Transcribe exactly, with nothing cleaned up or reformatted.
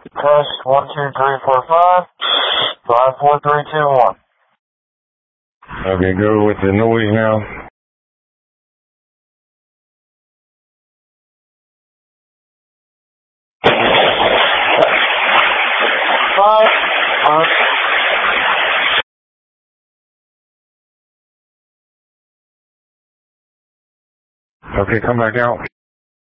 Test one two three four five, five four three two one. Okay, go with the noise now. Five, five. Okay, come back out.